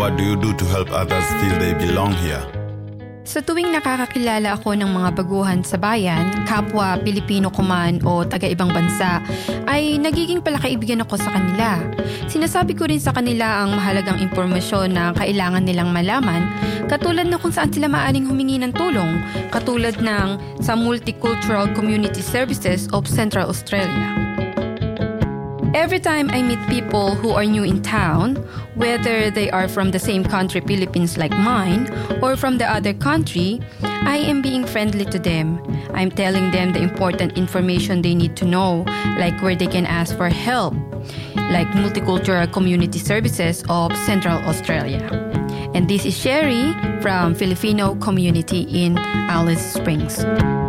what do you do to help others feel they belong here? Sa tuwing nakakakilala ako ng mga baguhan sa bayan, kapwa Pilipino ko man o taga-ibang bansa, ay nagiging palakaibigan ako sa kanila. Sinasabi ko rin sa kanila ang mahalagang impormasyon na kailangan nilang malaman, katulad na kung saan sila maaaring humingi ng tulong, katulad ng sa Multicultural Community Services of Central Australia. Every time I meet people who are new in town, whether they are from the same country, Philippines like mine, or from the other country, I am being friendly to them. I'm telling them the important information they need to know, like where they can ask for help, like Multicultural Community Services of Central Australia. And this is Sherry from Filipino Community in Alice Springs.